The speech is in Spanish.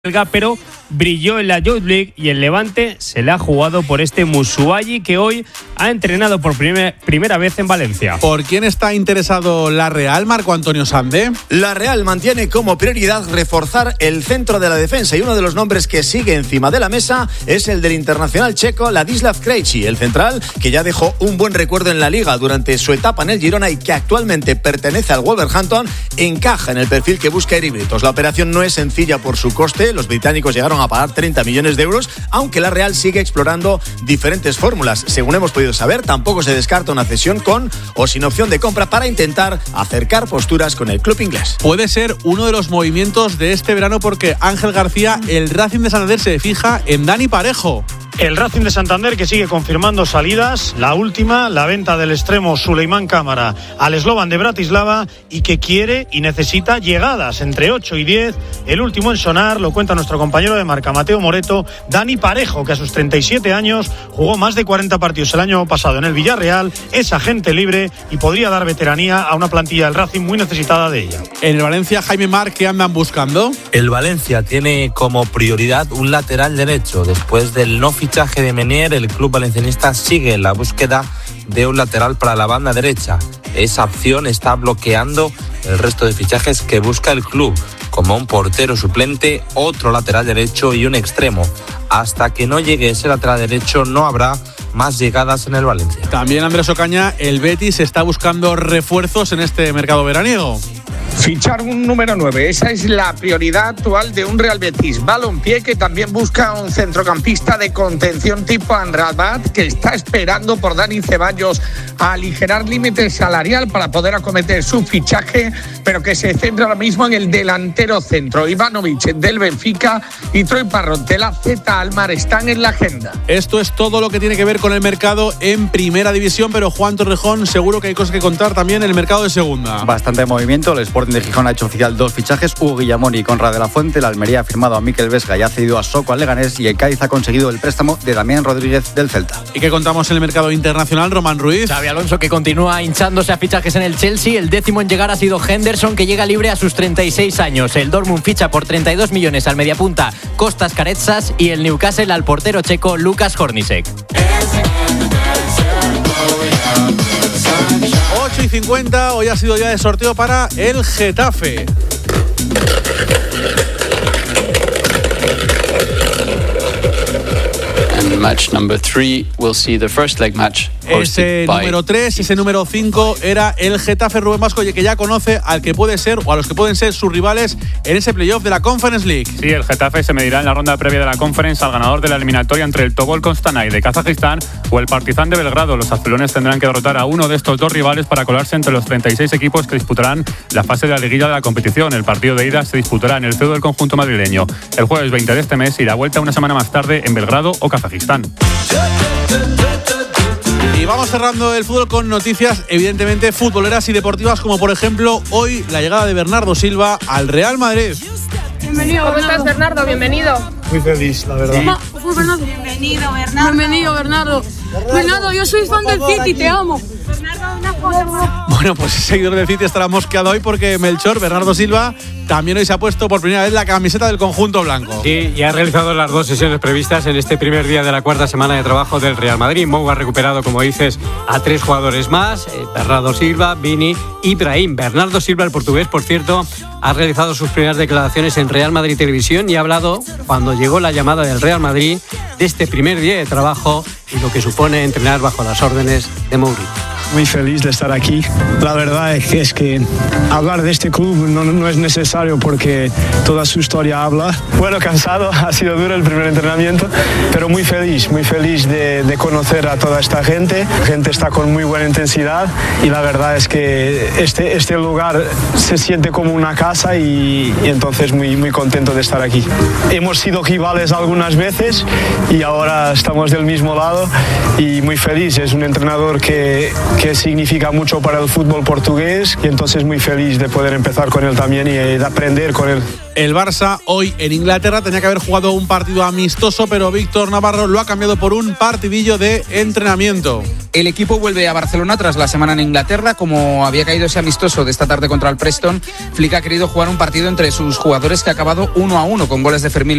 pero brilló en la Youth League y el Levante se le ha jugado por este Musuayi, que hoy ha entrenado por primera vez en Valencia. ¿Por quién está interesado la Real, Marco Antonio Sande? La Real mantiene como prioridad reforzar el centro de la defensa y uno de los nombres que sigue encima de la mesa es el del internacional checo Ladislav Krejci, el central que ya dejó un buen recuerdo en la Liga durante su etapa en el Girona y que actualmente pertenece al Wolverhampton, encaja en el perfil que busca Eric Britos. La operación no es sencilla por su coste. Los británicos llegaron a pagar 30 millones de euros, aunque la Real sigue explorando diferentes fórmulas. Según hemos podido saber, tampoco se descarta una cesión con o sin opción de compra para intentar acercar posturas con el club inglés. Puede ser uno de los movimientos de este verano porque Ángel García, el Racing de Santander, se fija en Dani Parejo. El Racing de Santander que sigue confirmando salidas, la última, la venta del extremo Suleimán Cámara al Slovan de Bratislava y que quiere y necesita llegadas entre 8 y 10. El último en sonar, lo cuenta nuestro compañero de marca Mateo Moreto, Dani Parejo, que a sus 37 años jugó más de 40 partidos el año pasado en el Villarreal, es agente libre y podría dar veteranía a una plantilla del Racing muy necesitada de ella. En el Valencia, Jaime Marc, ¿qué andan buscando? El Valencia tiene como prioridad un lateral derecho. Después del no fichaje de Menier, el club valencianista sigue en la búsqueda de un lateral para la banda derecha. Esa opción está bloqueando el resto de fichajes que busca el club, como un portero suplente, otro lateral derecho y un extremo. Hasta que no llegue ese lateral derecho no habrá más llegadas en el Valencia. También, Andrés Ocaña, el Betis está buscando refuerzos en este mercado veraniego. Fichar un número 9, esa es la prioridad actual de un Real Betis Balompié, que también busca un centrocampista de contención tipo Amrabat, que está esperando por Dani Ceballos a aligerar límite salarial para poder acometer su fichaje, pero que se centra ahora mismo en el delantero centro. Ivanovic del Benfica y Troy Parrott de la Z Almar están en la agenda. Esto es todo lo que tiene que ver con el mercado en Primera División, pero Juan Torrejón, seguro que hay cosas que contar también en el mercado de Segunda. Bastante movimiento. El Sporting de Gijón ha hecho oficial 2 fichajes, Hugo Guillamón y Conrad de la Fuente. El Almería ha firmado a Mikel Vesga y ha cedido a Soko al Leganés, y el Cádiz ha conseguido el préstamo de Damián Rodríguez del Celta. ¿Y qué contamos en el mercado internacional, Román Ruiz? Xabi Alonso, que continúa hinchándose a fichajes en el Chelsea. El 10º en llegar ha sido Henderson, que llega libre a sus 36 años. El Dortmund ficha por 32 millones al mediapunta Kostas Karetsas y el Newcastle al portero checo Lukas Horníček. 8:50, hoy ha sido ya de sorteo para el Getafe. And match number 3, we'll see the first leg match. Ese número 3, ese número 5 era el Getafe, Rubén Vasco, que ya conoce al que puede ser o a los que pueden ser sus rivales en ese playoff de la Conference League. Sí, el Getafe se medirá en la ronda previa de la Conference al ganador de la eliminatoria entre el Tobol Konstanay de Kazajistán o el Partizan de Belgrado. Los azulones tendrán que derrotar a uno de estos dos rivales para colarse entre los 36 equipos que disputarán la fase de la liguilla de la competición. El partido de ida se disputará en el feudo del conjunto madrileño el jueves 20 de este mes y la vuelta una semana más tarde en Belgrado o Kazajistán. Y vamos cerrando el fútbol con noticias evidentemente futboleras y deportivas, como por ejemplo hoy la llegada de Bernardo Silva al Real Madrid. Bienvenido. ¿Cómo estás, Bernardo? Bienvenido. Muy feliz, la verdad. Bernardo. Bienvenido, Bernardo. Bienvenido, Bernardo. Bernardo, yo soy fan del City, te amo. Bernardo, una foto. Bueno, pues el seguidor del City estará mosqueado hoy porque Melchor, Bernardo Silva, también hoy se ha puesto por primera vez la camiseta del conjunto blanco. Sí, y ha realizado las 2 sesiones previstas en este primer día de la 4ª semana de trabajo del Real Madrid. Mou ha recuperado, como dices, a 3 jugadores más, Bernardo Silva, Vini y Brahim. Bernardo Silva, el portugués, por cierto, ha realizado sus primeras declaraciones en Real Madrid Televisión y ha hablado, cuando llegó la llamada del Real Madrid, de este primer día de trabajo y lo que supone entrenar bajo las órdenes de Mourinho. Muy feliz de estar aquí. La verdad es que hablar de este club no es necesario porque toda su historia habla. Bueno, cansado, ha sido duro el primer entrenamiento, pero muy feliz de conocer a toda esta gente. La gente está con muy buena intensidad y la verdad es que este lugar se siente como una casa y entonces muy contento de estar aquí. Hemos sido rivales algunas veces y ahora estamos del mismo lado y muy feliz. Es un entrenador que significa mucho para el fútbol portugués y entonces muy feliz de poder empezar con él también y de aprender con él. El Barça hoy en Inglaterra tenía que haber jugado un partido amistoso, pero Víctor Navarro lo ha cambiado por un partidillo de entrenamiento. El equipo vuelve a Barcelona tras la semana en Inglaterra. Como había caído ese amistoso de esta tarde contra el Preston, Flick ha querido jugar un partido entre sus jugadores que ha acabado 1-1 con goles de Fermín